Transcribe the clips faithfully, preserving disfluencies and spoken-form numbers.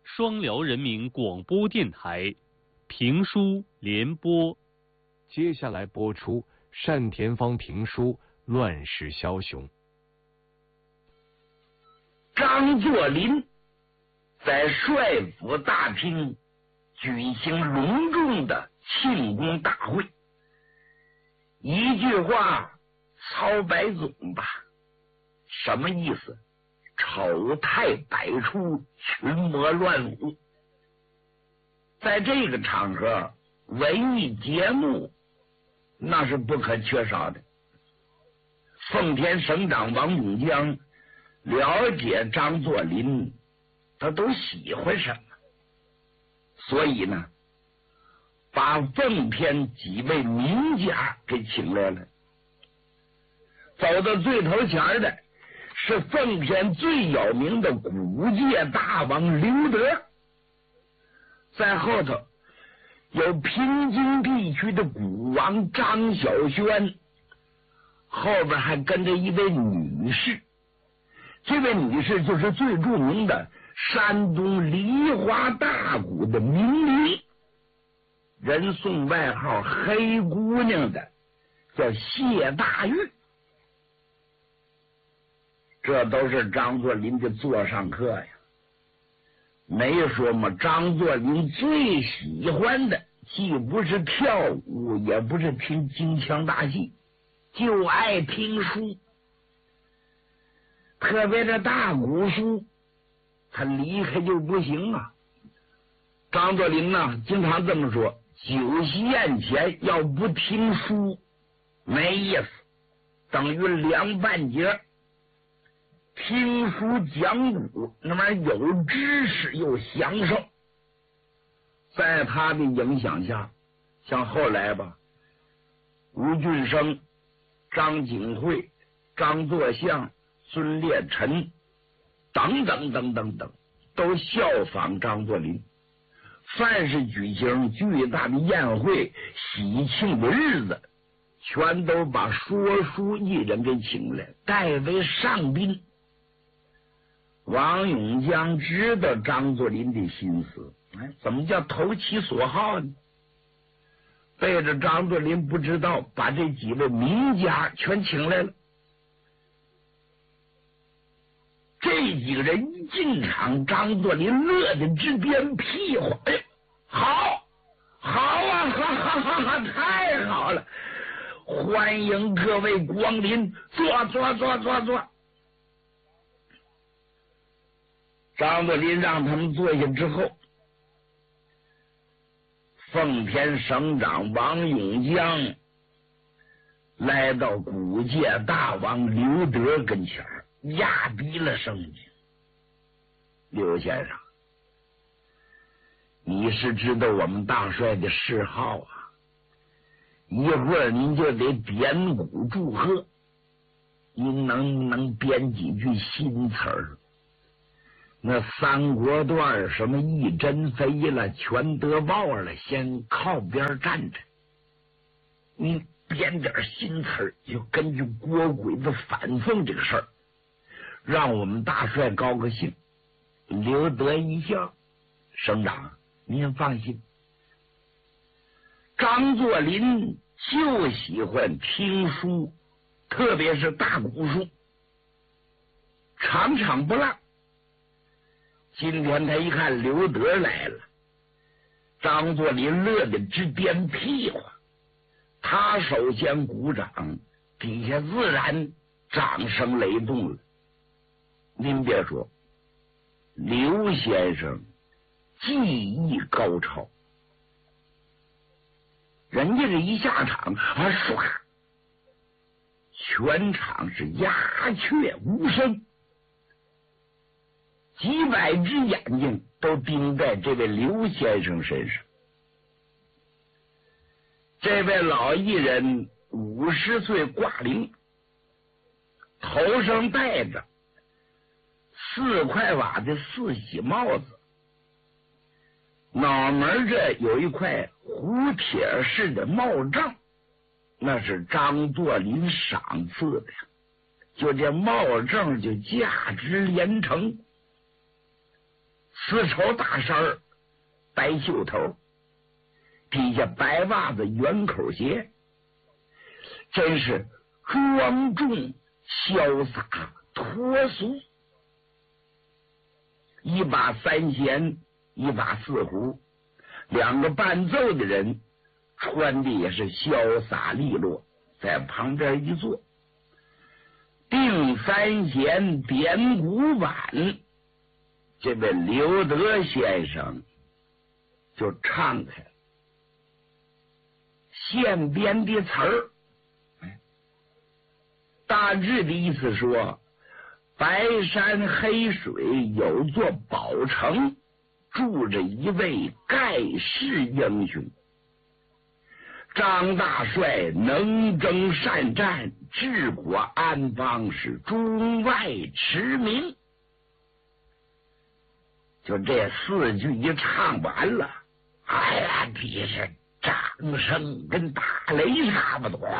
双辽人民广播电台评书联播。 接下来播出单田芳评书《乱世枭雄》。 张作霖在帅府大厅举行隆重的庆功大会，一句话操白总吧，什么意思？丑态百出，群魔乱舞。在这个场合，文艺节目那是不可缺少的。奉天省长王永江了解张作霖，他都喜欢什么，所以呢，把奉天几位名家给请来了。走到最头前的是奉天最有名的古界大王刘德，在后头有平津地区的古王张小轩，后边还跟着一位女士，这位女士就是最著名的山东梨花大鼓的名伶，人送外号黑姑娘的叫谢大玉。这都是张作霖的座上客呀。没说嘛，张作霖最喜欢的既不是跳舞，也不是听京腔大戏，就爱听书。特别是大鼓书，他离开就不行啊。张作霖呢，经常这么说：酒席宴前要不听书，没意思，等于凉半截。听书讲古，那玩意儿有知识又享受。在他的影响下，像后来吧，吴俊升、张景惠、张作相、孙烈臣等等等等等，都效仿张作霖。凡是举行巨大的宴会、喜庆的日子，全都把说书艺人给请来，代为上宾。王永江知道张作霖的心思，哎，怎么叫投其所好呢？背着张作霖不知道，把这几位名家全请来了。这几个人一进场，张作霖乐得直颠屁股，哎，好，好啊，哈哈哈哈，太好了！欢迎各位光临，坐坐坐坐坐。张作霖让他们坐下之后，奉天省长王永江来到古界大王刘德跟前，压低了声音：“刘先生，你是知道我们大帅的嗜好啊，一会儿您就得点鼓祝贺，您能不能编几句新词儿？那三国段什么一针飞了，全得报了，先靠边站着。你编点新词儿，就根据郭鬼子反讽这个事儿，让我们大帅高个兴。”刘德一笑：“省长，您放心，张作霖就喜欢听书，特别是大鼓书，场场不落。今天他一看刘德来了，张作霖乐得直颠屁股，他首先鼓掌，底下自然掌声雷动了。您别说，刘先生技艺高超，人家这一下场啊，唰，全场是鸦雀无声，几百只眼睛都盯在这位刘先生身上。这位老艺人五十岁挂零，头上戴着四块瓦的四喜帽子，脑门这有一块胡铁式的帽帐，那是张作霖赏赐的，就这帽帐就价值连城。 丝绸大衫儿，白袖头，底下白袜子圆口鞋，真是庄重潇洒脱俗。一把三弦，一把四胡，两个伴奏的人穿的也是潇洒利落，在旁边一坐，定三弦，点鼓板，这位刘德先生就唱开了现编的词儿，大致的意思说，白山黑水有座宝城，住着一位盖世英雄。张大帅能征善战，治国安邦，是中外驰名。就这四句一唱完了，哎呀，底下掌声跟打雷差不多。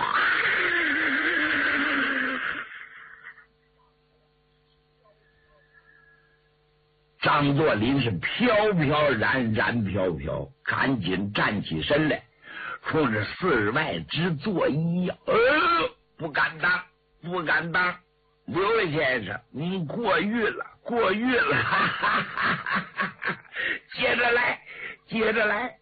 张作霖是飘飘然，然飘飘，赶紧站起身来，冲着寺外直作揖呀！呃，不敢当，不敢当，刘先生，您过誉了，过誉了，哈哈哈哈哈哈！接着来，接着来。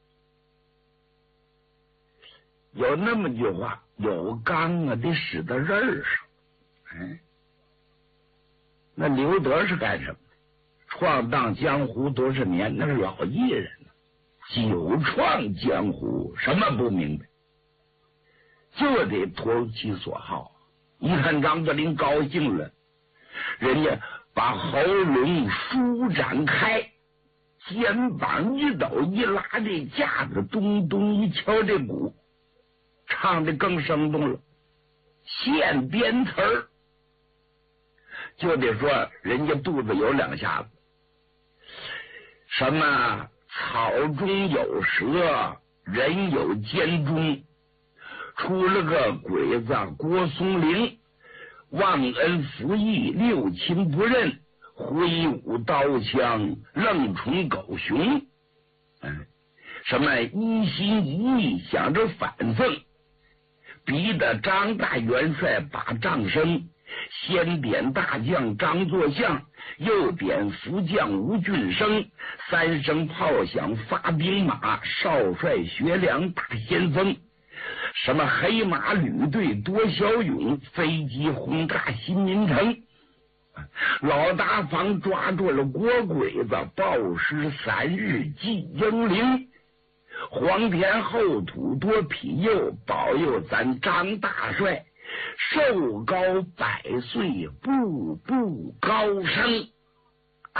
有那么句话，有刚啊，得使到刃上。嗯，那刘德是干什么？闯荡江湖多少年，那是老艺人了，久创江湖，什么不明白，就得投其所好。一看张作霖高兴了，人家把喉咙舒展开，肩膀一抖，一拉这架子，咚咚一敲这鼓，唱的更生动了。现编词儿，就得说人家肚子有两下子。什么草中有蛇，人有奸忠，出了个鬼子郭松龄，忘恩负义，六亲不认，挥舞刀枪，愣充狗熊。嗯，什么一心一意想着反宋，逼得张大元帅把帐生，先点大将张作相，又点副将吴俊升，三声炮响发兵马，少帅学良大先锋。什么黑马旅队多骁勇，飞机轰炸新民城。老大方抓住了国鬼子，暴尸三日祭英灵。皇天厚土多庇佑，保佑咱张大帅寿高百岁，步步高升。啊，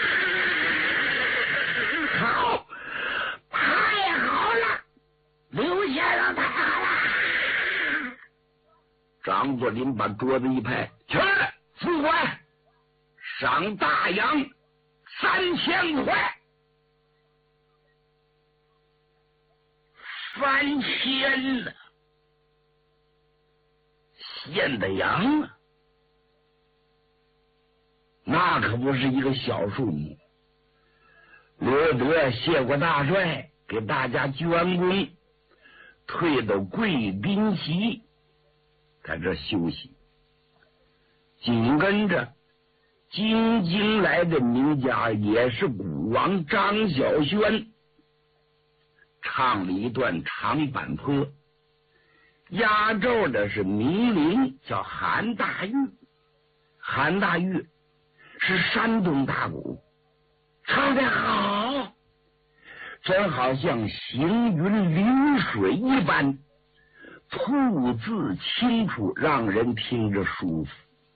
好，太好了，刘先生太好了。张作霖把桌子一拍，去，副官，赏大洋三千块。三千呢，献的羊啊，那可不是一个小数目。刘德谢过大帅，给大家捐功，退到贵宾席，在这休息。紧跟着京津来的名家，也是古王张小轩，唱了一段长坂坡，压轴的是名伶，叫韩大玉。韩大玉是山东大鼓，唱得好，真好像行云流水一般，吐字清楚，让人听着舒服。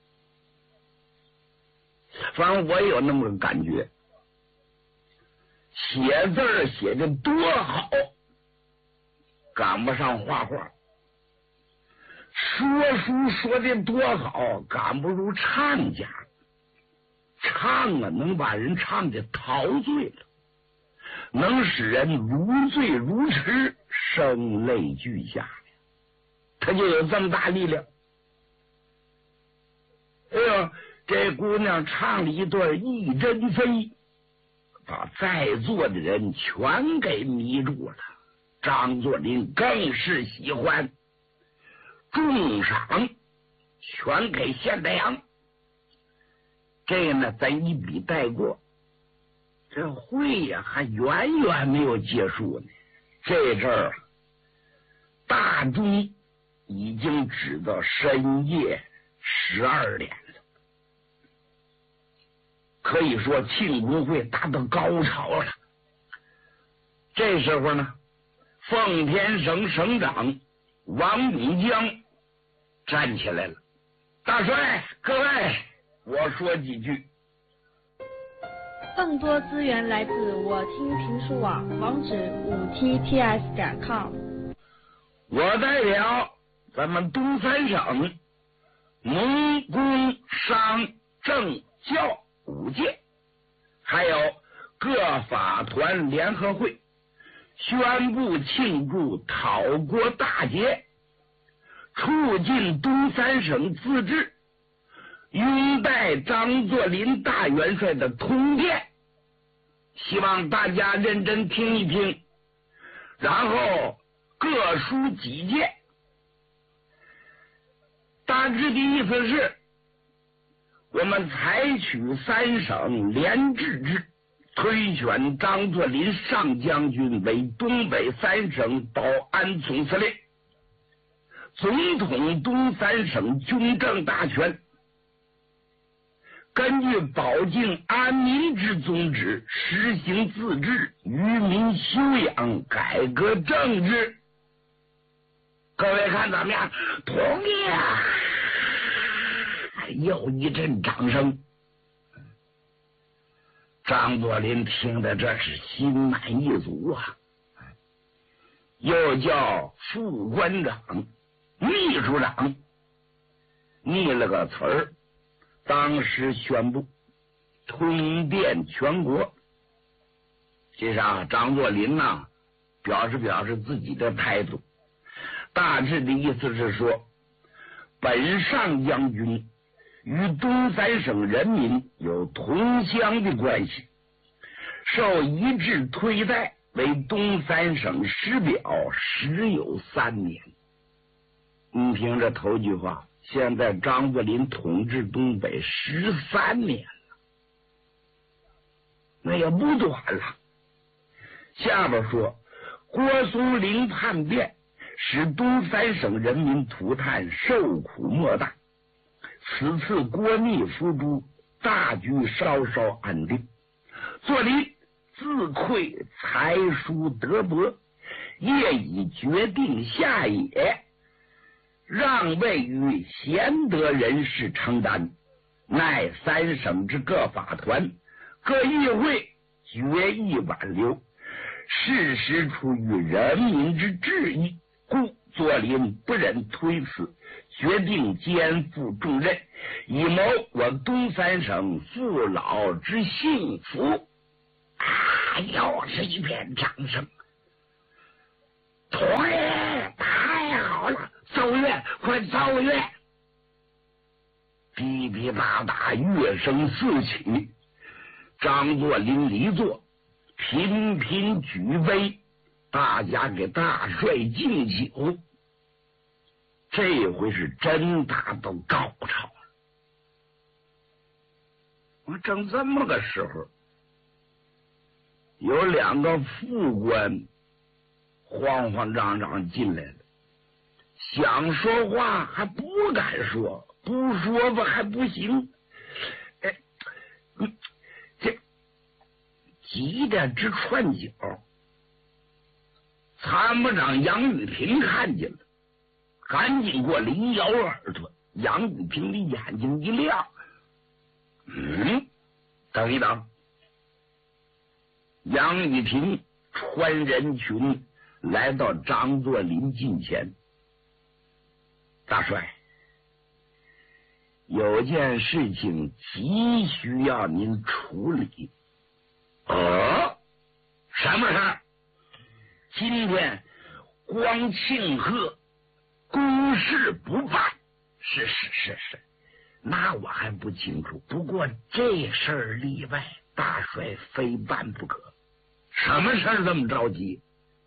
反正我有那么个感觉，写字写的多好，赶不上画画；说书说的多好，赶不如唱家。唱啊，能把人唱的陶醉了，能使人如醉如痴，声泪俱下，他就有这么大力量。哎呦，这姑娘唱了一段《一针飞》， 把在座的人全给迷住了。张作霖更是喜欢，重赏全给县太阳。这呢，咱一笔带过。这会呀，还远远没有结束呢。这阵儿，大钟已经指到深夜十二点了，可以说庆功会达到高潮了。这时候呢，奉天省省长王永江站起来了：“大帅，各位，我说几句。” 更多资源来自我听评书网，网址五 t t s 点 com。 我代表咱们东三省农工商政教五界，还有各法团联合会，宣布庆祝讨国大捷，促进东三省自治，拥戴张作霖大元帅的通电。希望大家认真听一听，然后各抒己见。大致的意思是，我们采取三省联制制，推选张作霖上将军为东北三省保安总司令，总统东三省军政大权。根据保境安民之宗旨，实行自治，愚民修养，改革政治。各位看怎么样？同意啊！又一阵掌声。张作霖听的这是心满意足啊，又叫副官长、秘书长拟了个词儿。当时宣布通电全国。这上张作霖呐，表示表示自己的态度，大致的意思是说，本上将军与东三省人民有同乡的关系，受一致推戴为东三省师表，时有三年。你听这头句话，现在张作霖统治东北十三年了，那也不短了。下边说，郭松龄叛变，使东三省人民涂炭，受苦莫大。此次郭逆伏诛，大局稍稍安定。作霖自愧才疏德薄，业已决定下野，让位于贤德人士承担，乃三省之各法团、各议会决议挽留，事实出于人民之志意，故作霖不忍推辞，决定肩负重任，以谋我东三省父老之幸福。啊！又是一片掌声。同意，太好了！奏乐，快奏乐！噼噼啪啪，乐声四起。张作霖离座，频频举杯，大家给大帅敬酒。这回是真达到高潮了。我正这么个时候，有两个副官慌慌张张进来了，想说话还不敢说，不说吧还不行。哎，这急得直窜脚。参谋长杨玉平看见了，赶紧过来一摇耳朵。杨玉平的眼睛一亮，嗯，等一等。杨玉平穿人群来到张作霖近前，大帅，有件事情急需要您处理。哦，什么事儿？今天光庆贺公事不办。是是是是，那我还不清楚，不过这事儿例外， 大帅非办不可。什么事儿这么着急？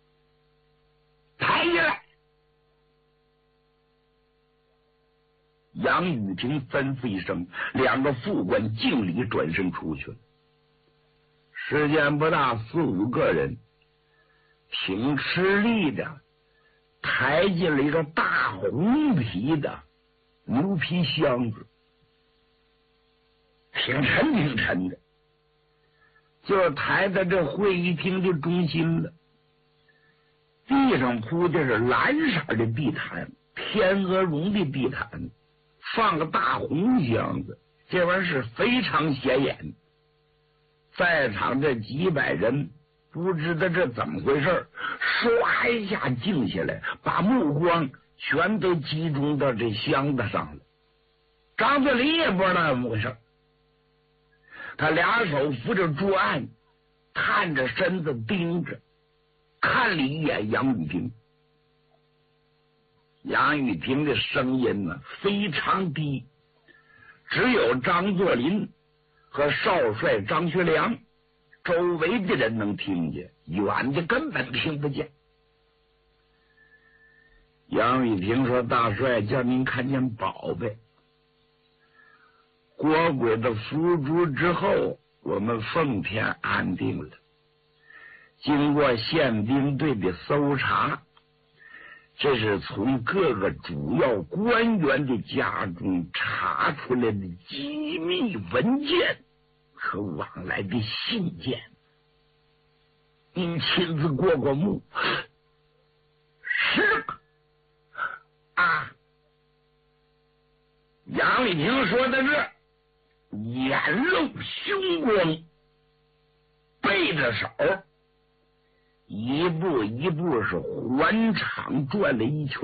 抬下来！杨雨婷吩咐一声，两个副官敬礼，转身出去了。时间不大，四五个人挺吃力的抬进了一个大红皮的牛皮箱子，挺沉挺沉的，就抬在这会议厅的中心了。地上铺的是蓝色的地毯，天鹅绒的地毯，放个大红箱子，这玩意儿是非常显眼。在场这几百人不知道这怎么回事，唰一下静下来，把目光全都集中到这箱子上了。张作霖也不知道怎么回事，他俩手扶着桌案，探着身子盯着，看了一眼杨雨婷。杨雨婷的声音呢非常低，只有张作霖和少帅张学良周围的人能听见，远的根本听不见。杨雨婷说：“大帅叫您看见宝贝，国鬼的伏诛之后，我们奉天安定了。经过宪兵队的搜查，这是从各个主要官员的家中查出来的机密文件和往来的信件。您亲自过过目。”是啊，杨雨婷说的是眼露凶光，背着手一步一步是环场转了一圈，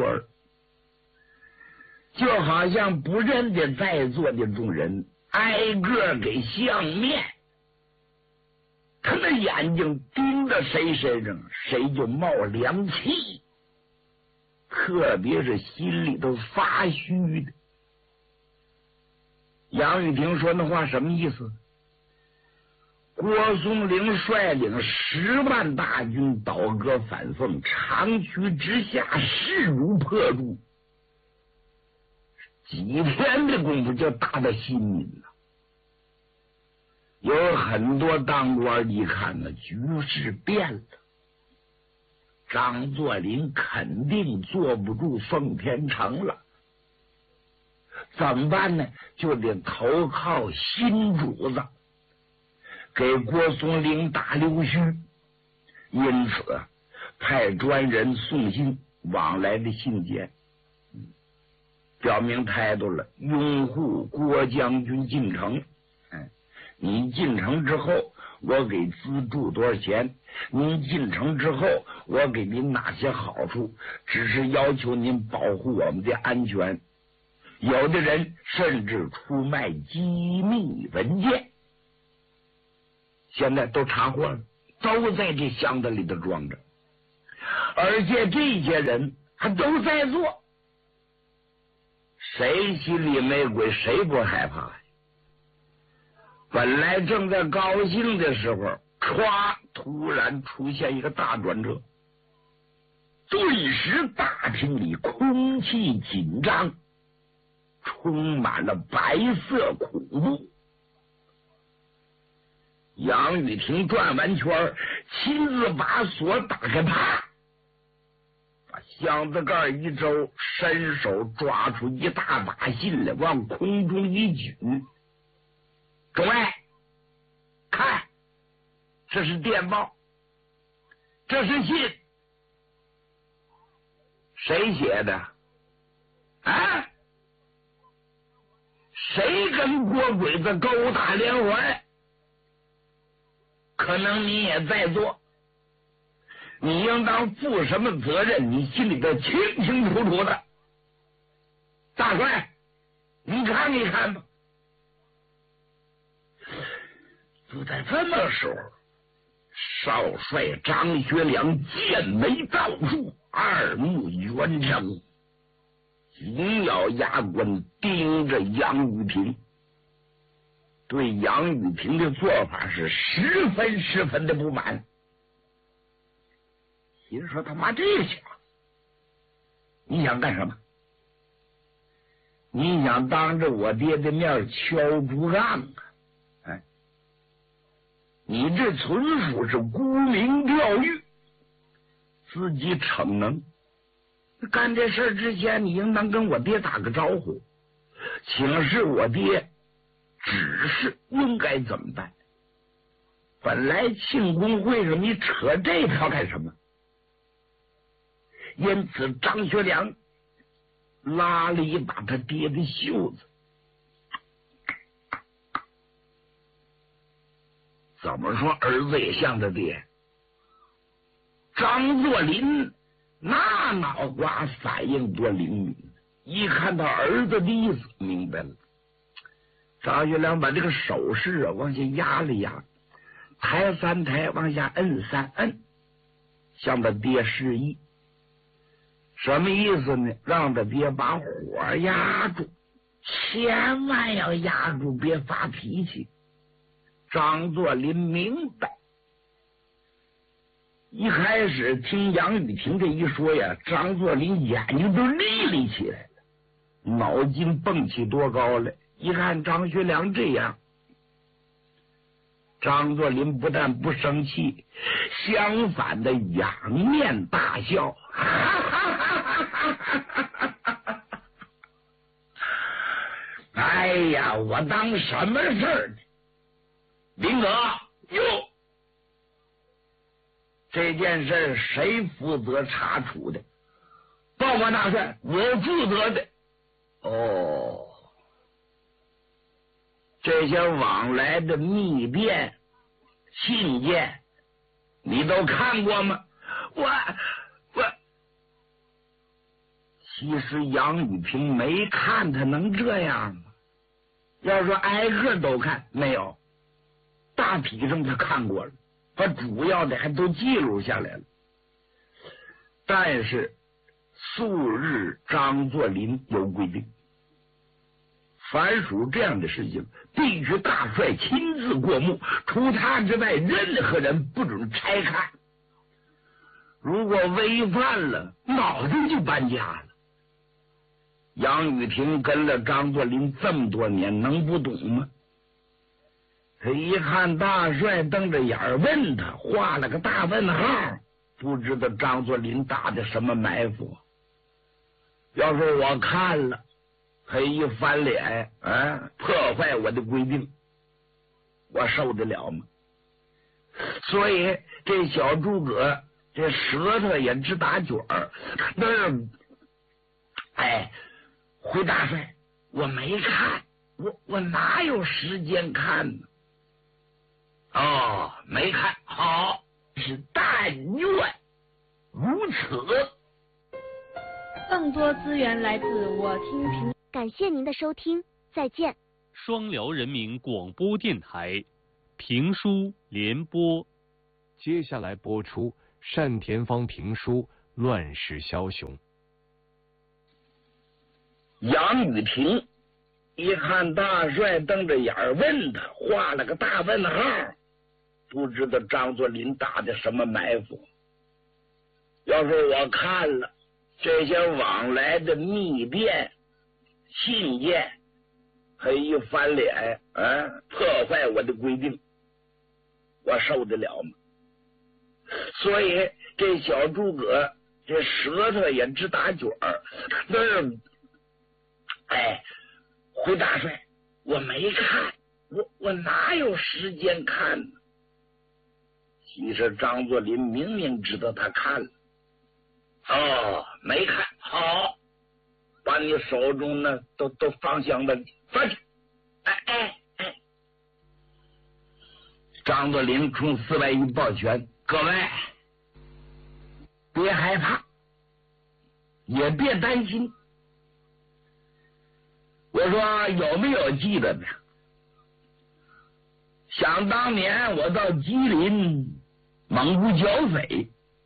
就好像不认得在座的众人，挨个给相面。他那眼睛盯着谁身上，谁就冒凉气，特别是心里头发虚的。杨雨婷说那话什么意思？郭松龄率领十万大军倒戈反奉，长驱直下，势如破竹，几天的功夫就打到新民了。有很多当官一看呢，局势变了，张作霖肯定坐不住奉天城了，怎么办呢？就得投靠新主子，给郭松龄打溜须。因此派专人送信，往来的信件表明态度了，拥护郭将军进城。嗯，你进城之后我给资助多少钱，您进城之后我给您哪些好处，只是要求您保护我们的安全。有的人甚至出卖机密文件，现在都查获了，都在这箱子里头装着，而且这些人还都在做。谁心里没鬼，谁不害怕呀？本来正在高兴的时候，唰，突然出现一个大转折，顿时大厅里空气紧张，充满了白色恐怖。杨雨婷转完圈，亲自把锁打开，啪，把箱子盖一周，伸手抓出一大把信来，往空中一举。众位看，这是电报，这是信，谁写的啊？谁跟郭鬼子勾打连环？可能你也在做，你应当负什么责任，你心里头清清楚楚的。大帅，你看一看吧。就在这么时候，少帅张学良剑眉倒竖，二目圆睁，紧咬牙关盯着杨雨婷。 对杨玉萍的做法是十分十分的不满，心说他妈这小子，你想干什么？你想当着我爹的面敲竹杠啊？哎，你这纯属是沽名钓誉，自己逞能。干这事之前，你应当跟我爹打个招呼，请示我爹指示应该怎么办。本来庆功会上你扯这套干什么？因此，张学良拉了一把他爹的袖子，怎么说儿子也像他爹。张作霖那脑瓜反应多灵敏，一看到儿子的意思明白了。张学良把这个手势啊往下压了压，抬三抬，往下摁三摁，向他爹示意。什么意思呢？让他爹把火压住，千万要压住，别发脾气。张作霖明白。一开始听杨雨婷这一说呀，张作霖眼睛都立立起来了，脑筋蹦起多高来。一看张学良这样，张作霖不但不生气，相反的仰面大笑。哎呀，我当什么事儿呢？林哥，哟，这件事谁负责查处的？报告大帅，我负责的。哦，这些往来的密电、信件，你都看过吗？我我，其实杨雨萍没看，他能这样吗？要说挨个都看，没有，大体上他看过了，把主要的还都记录下来了。但是素日张作霖有规定，凡属这样的事情，必须大帅亲自过目，除他之外，任何人不准拆看。如果违反了，脑袋就搬家了。杨雨婷跟了张作霖这么多年，能不懂吗？他一看大帅瞪着眼问他，画了个大问号，不知道张作霖打的什么埋伏。要说我看了，他一翻脸，啊，破坏我的规定，我受得了吗？所以这小诸葛这舌头也直打卷儿，那是，哎，回大帅，我没看，我我哪有时间看呢？哦，没看好，是但愿如此。 更多资源来自我听评。 感谢您的收听，再见。 双辽人民广播电台评书联播， 接下来播出单田芳评书《乱世枭雄》。 杨雨婷一看大帅瞪着眼问他，画了个大问号，不知道张作霖打的什么埋伏。要说我看了这些往来的密电、信件，他一翻脸，啊，破坏我的规定，我受得了吗？所以这小诸葛这舌头也直打卷儿，那是，哎，回大帅，我没看，我我哪有时间看呢？其实张作霖明明知道他看了。哦，没看好，把你手中呢都都放箱子里，放去。哎哎哎！张作霖冲四外一抱拳，各位别害怕，也别担心。我说有没有记得呢？想当年我到吉林蒙古剿匪，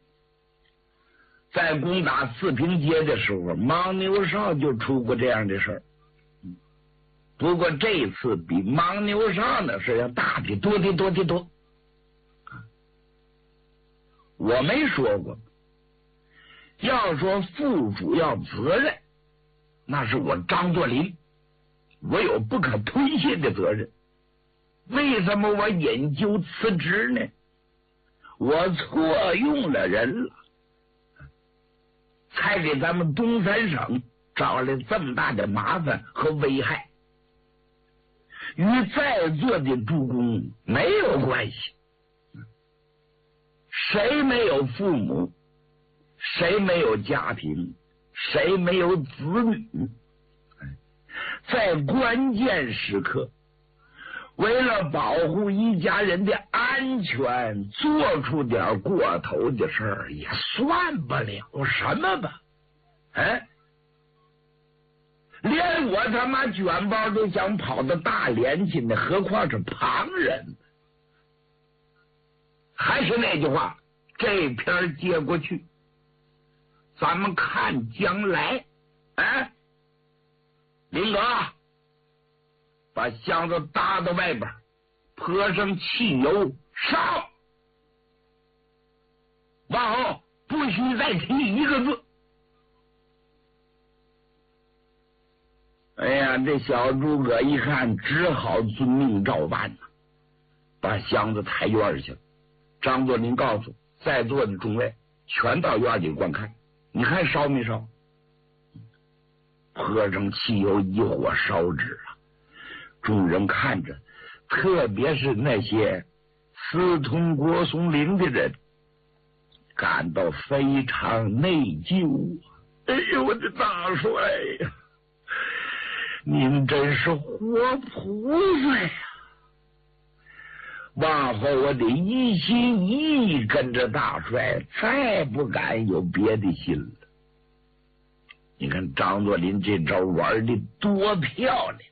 在攻打四平街的时候，牦牛哨就出过这样的事儿。 不过这次比牦牛上的事要大的多的多的多。我没说过，要说负主要责任，那是我张作霖，我有不可推卸的责任。为什么我引咎辞职呢？我错用了人了，才给咱们东三省找来这么大的麻烦和危害，与在座的诸公没有关系。谁没有父母？谁没有家庭？谁没有子女？在关键时刻，为了保护一家人的安全，做出点过头的事儿，也算不了什么吧？哎，连我他妈卷包都想跑到大连去呢，何况是旁人？还是那句话，这篇接过去，咱们看将来。哎，林哥，把箱子搭到外边，泼上汽油，烧。往后不许再提一个字。哎呀，这小诸葛一看，只好遵命照办了，把箱子抬院去了。张作霖告诉在座的众位，全到院里观看，你看烧没烧？泼上汽油，一火烧纸了。众人看着，特别是那些私通郭松龄的人，感到非常内疚。哎呦，我的大帅呀，您真是活菩萨呀！往后我得一心一意跟着大帅，再不敢有别的心了。你看张作霖这招玩的多漂亮，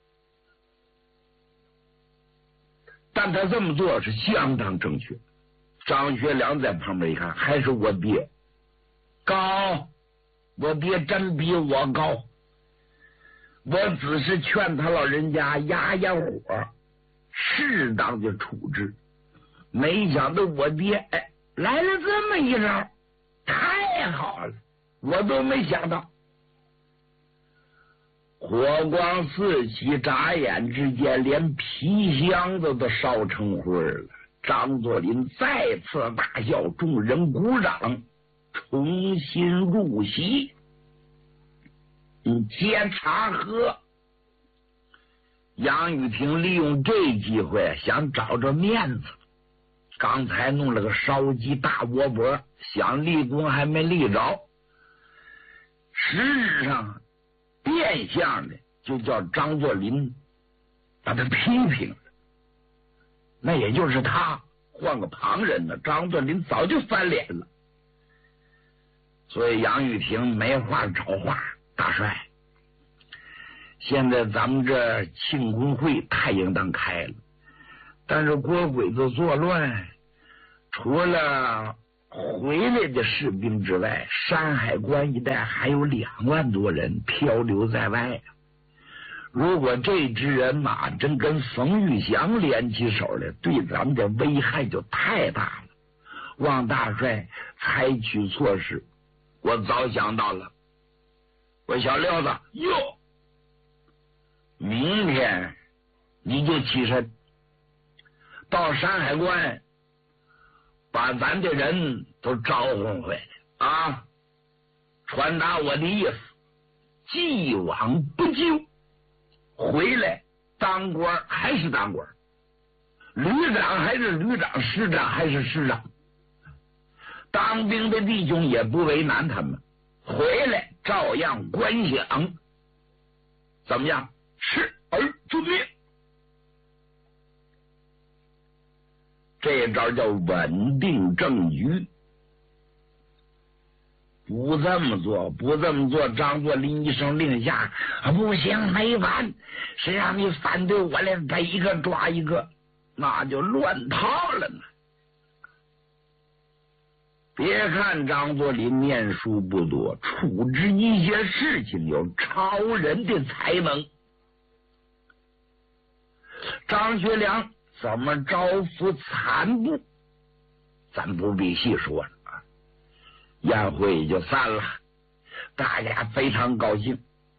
但他这么做是相当正确。张学良在旁边一看，还是我爹高，我爹真比我高。我只是劝他老人家压压火，适当的处置，没想到我爹哎来了这么一招，太好了，我都没想到。火光四起，眨眼之间，连皮箱子都烧成灰了。张作霖再次大笑，众人鼓掌，重新入席。嗯，接茶喝。杨雨婷利用这机会想找着面子，刚才弄了个烧鸡大窝脖，想立功还没立着，实质上变相的就叫张作霖把他批评了。那也就是他换个旁人呢，张作霖早就翻脸了。所以杨雨婷没话找话，大帅，现在咱们这庆功会太应当开了，但是国鬼子作乱，除了回来的士兵之外，山海关一带还有两万多人漂流在外。如果这支人马真跟冯玉祥联起手来，对咱们的危害就太大了。望大帅采取措施。我早想到了，我小六子哟，明天你就起身到山海关，把咱的人都招呼回来啊！传达我的意思，既往不咎。回来当官还是当官，旅长还是旅长，师长还是师长。当兵的弟兄也不为难他们，回来照样观想。怎么样？是而遵命。这招叫稳定政局。不这么做，不这么做，张作霖一声令下，不行，没完！谁让你反对我来，逮一个抓一个，那就乱套了呢。别看张作霖面书不多，处置一些事情有超人的才能。 张学良怎么招抚残部，咱不必细说了啊。宴会就散了，大家非常高兴。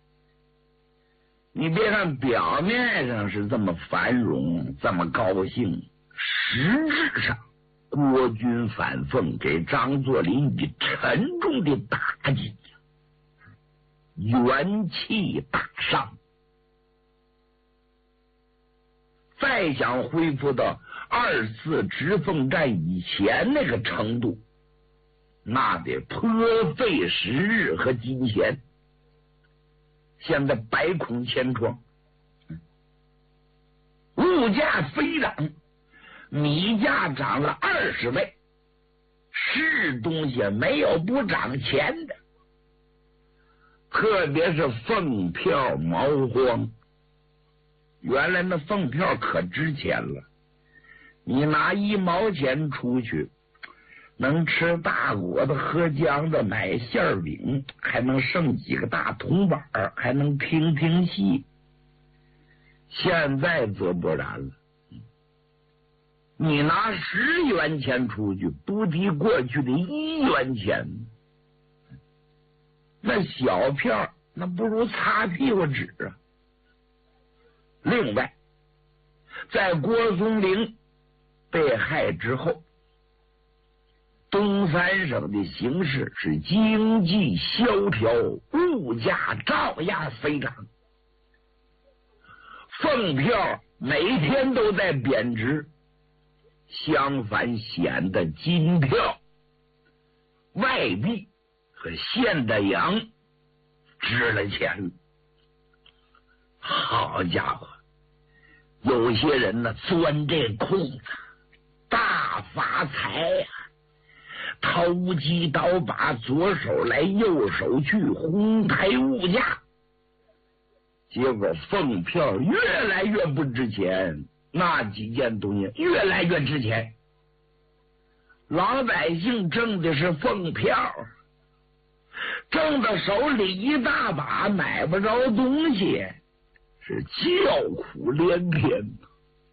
你别看表面上是这么繁荣，这么高兴，实质上国军反奉给张作霖以沉重的打击，元气大伤。再想恢复到二次直奉战以前那个程度，那得颇费时日和金钱。现在百孔千疮，物价飞涨，米价涨了二十倍，是东西没有不涨钱的，特别是凤票、毛荒。原来那凤票可值钱了，你拿一毛钱出去，能吃大果子、喝浆子、买馅饼，还能剩几个大铜板，还能听听戏。现在则不然了，你拿十元钱出去，不敌过去的一元钱。那小票那不如擦屁股纸啊。另外，在郭松龄被害之后，东三省的形势是经济萧条，物价照样飞涨，凤票每天都在贬值，相反显得金票、外币和现代洋值了钱。好家伙，有些人呢钻这空子，大发财呀、啊，投机倒把，左手来右手去，哄抬物价，结果凤票越来越不值钱，那几件东西越来越值钱。老百姓挣的是凤票，挣到手里一大把，买不着东西，是叫苦连天。